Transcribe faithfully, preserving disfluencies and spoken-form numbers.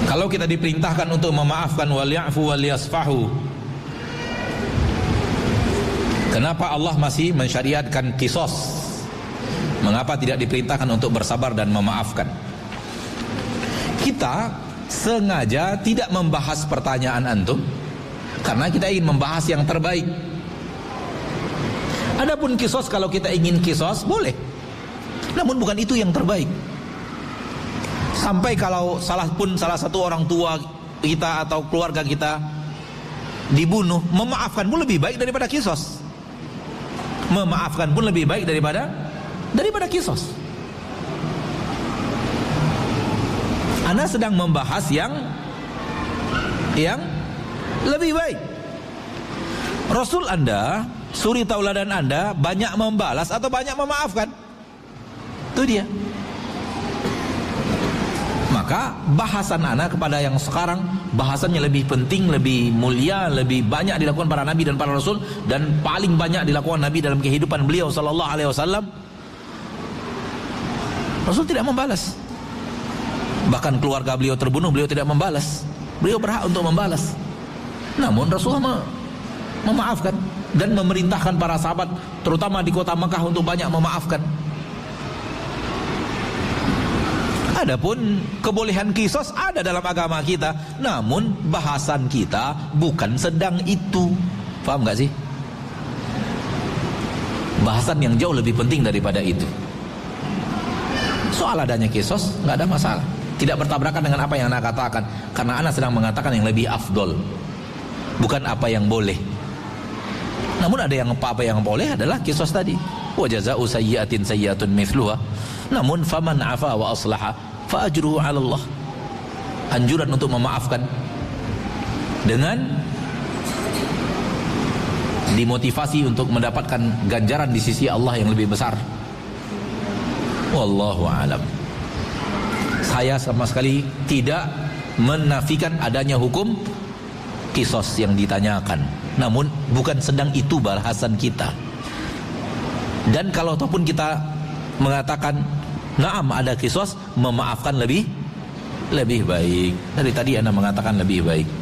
Kalau kita diperintahkan untuk memaafkan, wal ya'fu wal yasfahu, kenapa Allah masih mensyariatkan qisas? Mengapa tidak diperintahkan untuk bersabar dan memaafkan? Kita sengaja tidak membahas pertanyaan antum karena kita ingin membahas yang terbaik. Adapun qisas, kalau kita ingin qisas boleh, namun bukan itu yang terbaik. Sampai kalau salah pun salah satu orang tua kita atau keluarga kita dibunuh, memaafkan pun lebih baik daripada qisas. Memaafkan pun lebih baik daripada daripada qisas. Anda sedang membahas yang yang lebih baik. Rasul Anda, suri tauladan Anda, banyak membalas atau banyak memaafkan? Itu dia. Maka bahasan Anda kepada yang sekarang, bahasannya lebih penting, lebih mulia, lebih banyak dilakukan para nabi dan para rasul, dan paling banyak dilakukan nabi dalam kehidupan beliau sallallahu alaihi wasallam. Rasul tidak membalas. Bahkan keluarga beliau terbunuh, beliau tidak membalas. Beliau berhak untuk membalas. Namun Rasulullah memaafkan dan memerintahkan para sahabat, terutama di kota Mekah, untuk banyak memaafkan. Adapun kebolehan qisas ada dalam agama kita, namun bahasan kita bukan sedang itu. Paham gak sih? Bahasan yang jauh lebih penting daripada itu. Soal adanya qisas gak ada masalah, tidak bertabrakan dengan apa yang Anda katakan, karena Anda sedang mengatakan yang lebih afdol, bukan apa yang boleh. Namun ada yang apa-apa yang boleh adalah qisas tadi. Wa jazaa'u sayyi'atin sayyi'atun mithluha. Namun faman 'afa wa aslaha fa ajruhu 'ala Allah. Anjuran untuk memaafkan dengan dimotivasi untuk mendapatkan ganjaran di sisi Allah yang lebih besar. Wallahu a'lam. Saya sama sekali tidak menafikan adanya hukum qisas yang ditanyakan, namun bukan sedang itu bahasan kita. Dan kalau ataupun kita mengatakan na'am ada qisas, memaafkan lebih lebih baik. Dari tadi Anda mengatakan lebih baik.